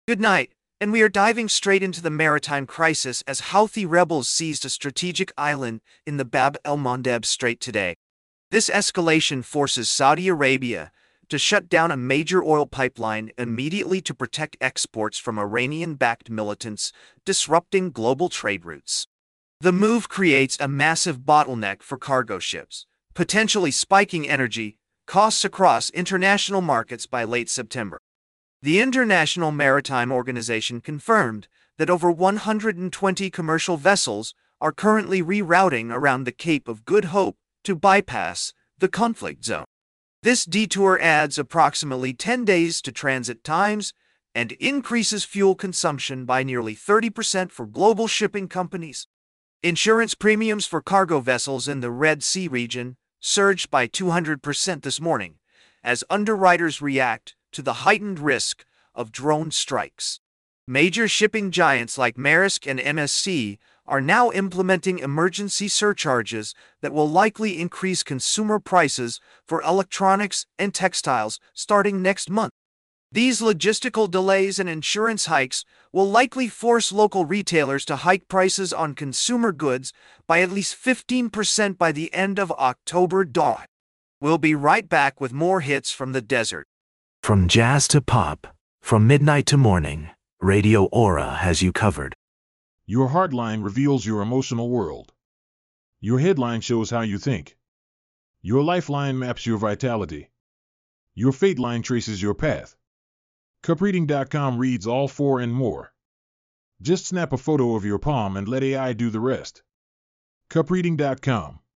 Good night, and we are diving straight into the maritime crisis as Houthi rebels seized a strategic island in the Bab el-Mandeb Strait today. This escalation forces Saudi Arabia to shut down a major oil pipeline immediately to protect exports from Iranian-backed militants, disrupting global trade routes. The move creates a massive bottleneck for cargo ships, potentially spiking energy costs across international markets by late September. The International Maritime Organization confirmed that over 120 commercial vessels are currently rerouting around the Cape of Good Hope to bypass the conflict zone. This detour adds approximately 10 days to transit times and increases fuel consumption by nearly 30% for global shipping companies. Insurance premiums for cargo vessels in the Red Sea region surged by 200% this morning as underwriters react to the heightened risk of drone strikes. Major shipping giants like Maersk and MSC are now implementing emergency surcharges that will likely increase consumer prices for electronics and textiles starting next month. These logistical delays and insurance hikes will likely force local retailers to hike prices on consumer goods by at least 15% by the end of October. We'll be right back with more hits from the desert. From jazz to pop, from midnight to morning, Radio Aura has you covered. Your heartline reveals your emotional world. Your headline shows how you think. Your lifeline maps your vitality. Your fate line traces your path. Cupreading.com reads all four and more. Just snap a photo of your palm and let AI do the rest. Cupreading.com